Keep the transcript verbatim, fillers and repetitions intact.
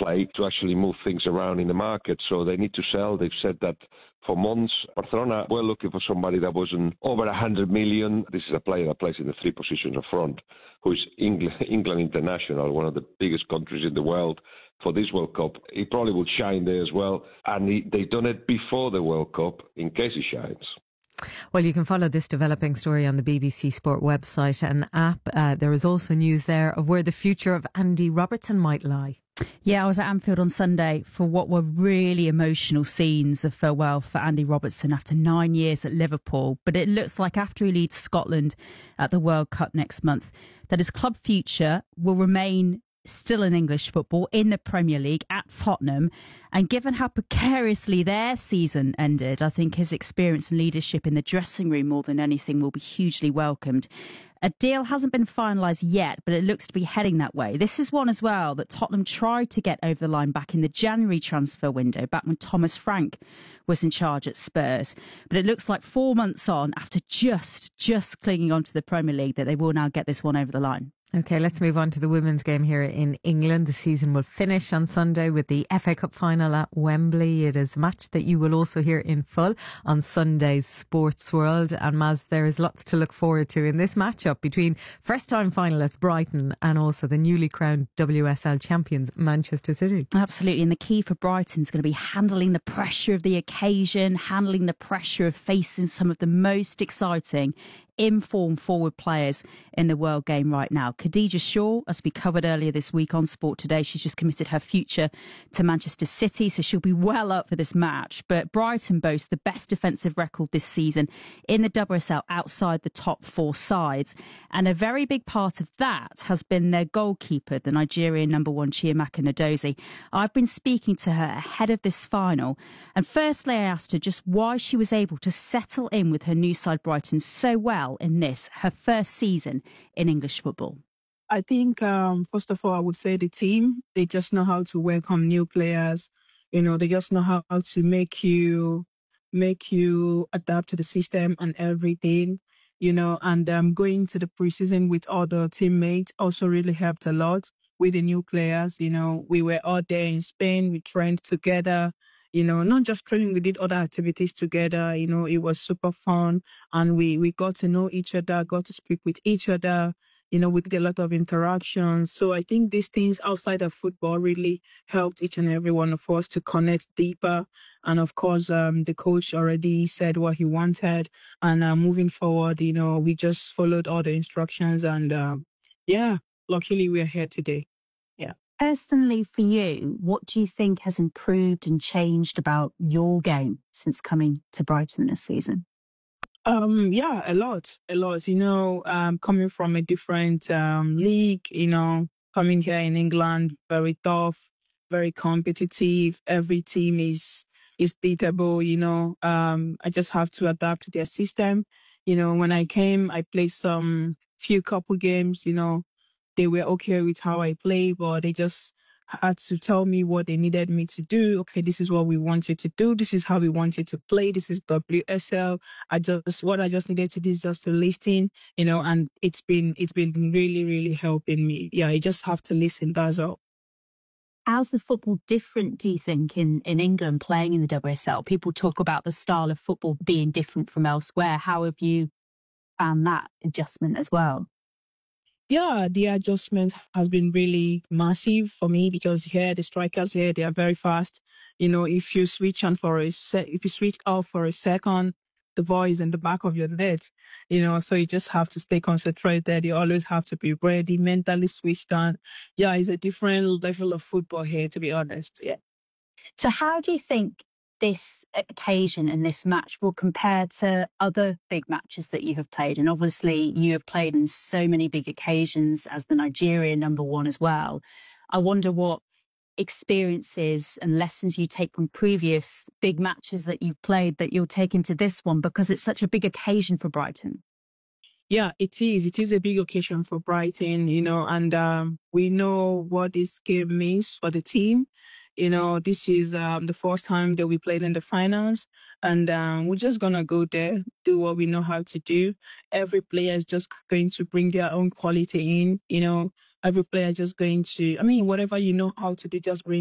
play to actually move things around in the market. So they need to sell. They've said that for months. Barcelona were looking for somebody that wasn't over one hundred million. This is a player that plays in the three positions up front, who is England, England international, one of the biggest countries in the world for this World Cup. He probably would shine there as well. And he, they've done it before the World Cup in case he shines. Well, you can follow this developing story on the B B C Sport website and app. Uh, there is also news there of where the future of Andy Robertson might lie. Yeah, I was at Anfield on Sunday for what were really emotional scenes of farewell for Andy Robertson after nine years at Liverpool. But it looks like after he leads Scotland at the World Cup next month, that his club future will remain still in English football, in the Premier League, at Tottenham. And given how precariously their season ended, I think his experience and leadership in the dressing room more than anything will be hugely welcomed. A deal hasn't been finalised yet, but it looks to be heading that way. This is one as well that Tottenham tried to get over the line back in the January transfer window, back when Thomas Frank was in charge at Spurs. But it looks like four months on, after just, just clinging on to the Premier League, that they will now get this one over the line. OK, let's move on to the women's game here in England. The season will finish on Sunday with the F A Cup final at Wembley. It is a match that you will also hear in full on Sunday's Sports World. And Maz, there is lots to look forward to in this matchup between first-time finalists Brighton and also the newly crowned W S L champions Manchester City. Absolutely. And the key for Brighton is going to be handling the pressure of the occasion, handling the pressure of facing some of the most exciting in-form forward players in the world game right now. Khadija Shaw, as we covered earlier this week on Sport Today, she's just committed her future to Manchester City, so she'll be well up for this match. But Brighton boasts the best defensive record this season in the W S L outside the top four sides. And a very big part of that has been their goalkeeper, the Nigerian number one, Chiamaka Nnadozie. I've been speaking to her ahead of this final. And firstly, I asked her just why she was able to settle in with her new side Brighton so well in this, her first season in English football. I think, um, first of all, I would say the team, they just know how to welcome new players. You know, they just know how, how to make you, make you adapt to the system and everything, you know, and um, going to the preseason with other teammates also really helped a lot with the new players. You know, we were out there in Spain, we trained together. You know, not just training, we did other activities together. You know, it was super fun and we, we got to know each other, got to speak with each other. You know, we did a lot of interactions. So I think these things outside of football really helped each and every one of us to connect deeper. And of course, um, the coach already said what he wanted. And uh, moving forward, you know, we just followed all the instructions and um, yeah, luckily we're here today. Yeah. Personally, for you, what do you think has improved and changed about your game since coming to Brighton this season? Um, yeah, a lot, a lot. You know, um, coming from a different um, league, you know, coming here in England, very tough, very competitive. Every team is is beatable. You know, um, I just have to adapt to their system. You know, when I came, I played some few couple games. You know. They were okay with how I play, but they just had to tell me what they needed me to do. Okay, this is what we wanted to do. This is how we wanted to play. This is W S L. I just, what I just needed to do is just to listen, you know, and it's been, it's been really, really helping me. Yeah, I just have to listen. That's all. How's the football different, do you think, in, in England playing in the W S L? People talk about the style of football being different from elsewhere. How have you found that adjustment as well? Yeah, the adjustment has been really massive for me because here, the strikers here, they are very fast. You know, if you switch on for a sec, if you switch off for a second, the ball is in the back of your net, you know, so you just have to stay concentrated. You always have to be ready, mentally switched on. Yeah, it's a different level of football here, to be honest. Yeah. So how do you think this occasion and this match will compare to other big matches that you have played? And obviously you have played in so many big occasions as the Nigerian number one as well. I wonder what experiences and lessons you take from previous big matches that you've played that you'll take into this one, because it's such a big occasion for Brighton. Yeah, it is. It is a big occasion for Brighton, you know, and um, we know what this game means for the team. You know, this is um, the first time that we played in the finals, and um, we're just going to go there, do what we know how to do. Every player is just going to bring their own quality in, you know, every player just going to, I mean, whatever you know how to do, just bring